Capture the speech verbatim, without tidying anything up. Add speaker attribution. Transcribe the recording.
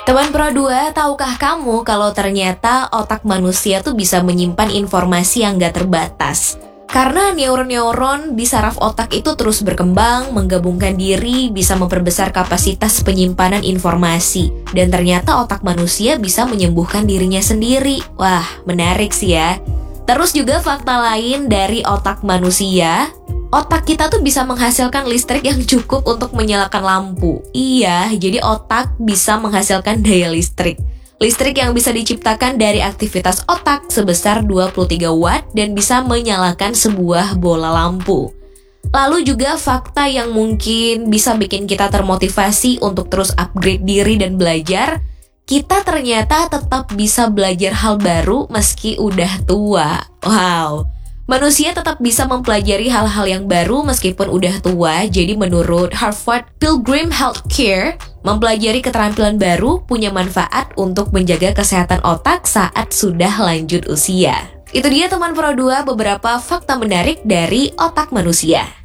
Speaker 1: Teman Pro dua, tahukah kamu kalau ternyata otak manusia tuh bisa menyimpan informasi yang gak terbatas? Karena neuron-neuron di saraf otak itu terus berkembang, menggabungkan diri, bisa memperbesar kapasitas penyimpanan informasi. Dan ternyata otak manusia bisa menyembuhkan dirinya sendiri. Wah, menarik sih ya. Terus juga fakta lain dari otak manusia, otak kita tuh bisa menghasilkan listrik yang cukup untuk menyalakan lampu. Iya, jadi otak bisa menghasilkan daya listrik. Listrik yang bisa diciptakan dari aktivitas otak sebesar dua puluh tiga watt dan bisa menyalakan sebuah bola lampu. Lalu juga fakta yang mungkin bisa bikin kita termotivasi untuk terus upgrade diri dan belajar, kita ternyata tetap bisa belajar hal baru meski udah tua. Wow. Manusia tetap bisa mempelajari hal-hal yang baru meskipun udah tua. Jadi menurut Harvard Pilgrim Healthcare, mempelajari keterampilan baru punya manfaat untuk menjaga kesehatan otak saat sudah lanjut usia. Itu dia teman Pro dua, beberapa fakta menarik dari otak manusia.